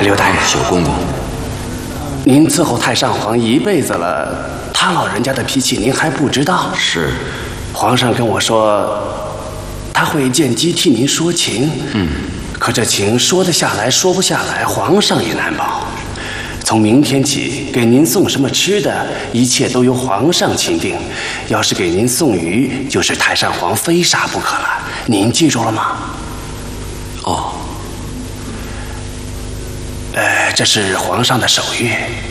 刘大人， 小公公， 您伺候太上皇一辈子了，他老人家的脾气您还不知道？ 是。 皇上跟我说，他会见机替您说情。可这情说得下来，说不下来，皇上也难保。从明天起，给您送什么吃的，一切都由皇上钦定。要是给您送鱼，就是太上皇非杀不可了。您记住了吗？ 哦。 这是皇上的手谕。